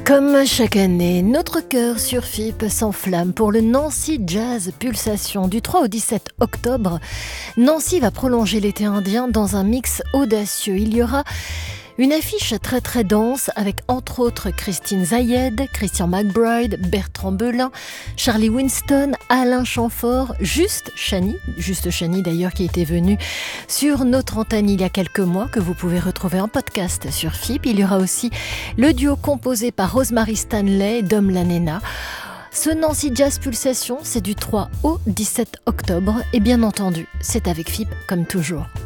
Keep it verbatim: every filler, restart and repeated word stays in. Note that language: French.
Comme chaque année, notre cœur sur F I P s'enflamme pour le Nancy Jazz Pulsation. Du trois au dix-sept octobre, Nancy va prolonger l'été indien dans un mix audacieux. Il y aura une affiche très très dense avec entre autres Christine Zayed, Christian McBride, Bertrand Belin, Charlie Winston, Alain Chamfort, Juste Chani, Juste Chani d'ailleurs qui était venu sur notre antenne il y a quelques mois, que vous pouvez retrouver en podcast sur F I P. Il y aura aussi le duo composé par Rosemary Stanley et Dom Lanena. Ce Nancy Jazz Pulsation, c'est du trois au dix-sept octobre et bien entendu, c'est avec F I P comme toujours.